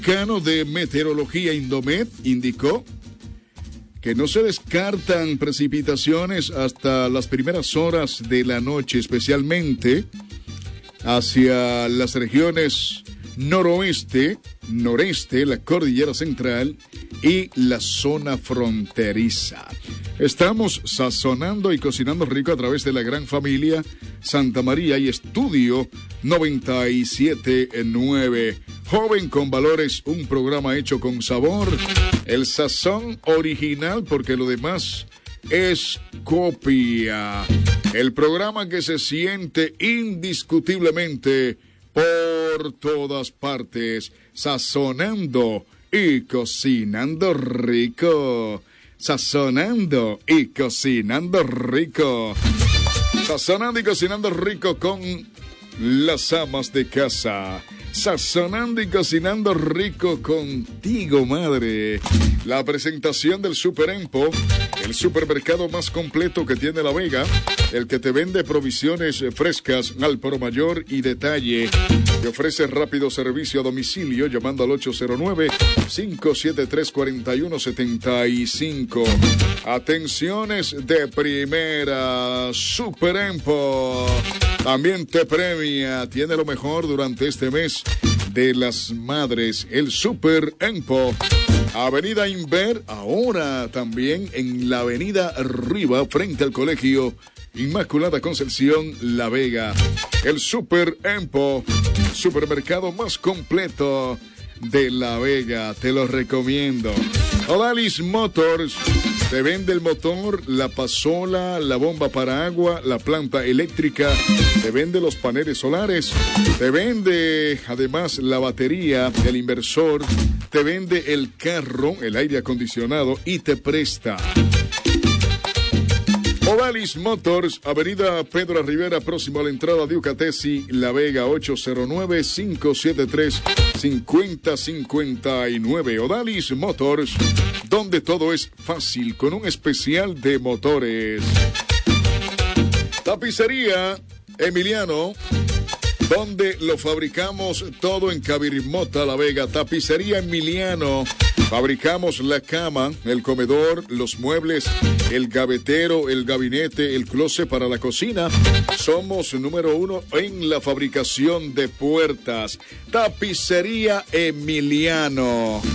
Mexicano de Meteorología Indomet indicó que no se descartan precipitaciones hasta las primeras horas de la noche, especialmente hacia las regiones noroeste, noreste, la cordillera central y la zona fronteriza. Estamos sazonando y cocinando rico a través de la gran familia Santa María y Estudio 97.9. Joven con valores, un programa hecho con sabor, el sazón original porque lo demás es copia. El programa que se siente indiscutiblemente por todas partes, sazonando y cocinando rico. Sazonando y cocinando rico. Sazonando y cocinando rico con las amas de casa. Sazonando y cocinando rico contigo, madre. La presentación del Super Empo, el supermercado más completo que tiene La Vega, el que te vende provisiones frescas al por mayor y detalle. Te ofrece rápido servicio a domicilio llamando al 809-573-4175. Atenciones de primera, Super Empo. También te premia, tiene lo mejor durante este mes de las madres, el Super Empo. Avenida Inver, ahora también en la avenida Riva, frente al colegio Inmaculada Concepción, La Vega. El Super Empo, supermercado más completo de La Vega, te lo recomiendo. Odalis Motors, te vende el motor, la pasola, la bomba para agua, la planta eléctrica, te vende los paneles solares, te vende además la batería, el inversor, te vende el carro, el aire acondicionado y te presta. Odalis Motors, avenida Pedro Rivera, próximo a la entrada de Ucatesi, La Vega, 809-573-5059. Odalis Motors, donde todo es fácil, con un especial de motores. Tapicería Emiliano, donde lo fabricamos todo en Cabirimota, La Vega. Tapicería Emiliano. Fabricamos la cama, el comedor, los muebles, el gavetero, el gabinete, el closet para la cocina. Somos número 1 en la fabricación de puertas. Tapicería Emiliano.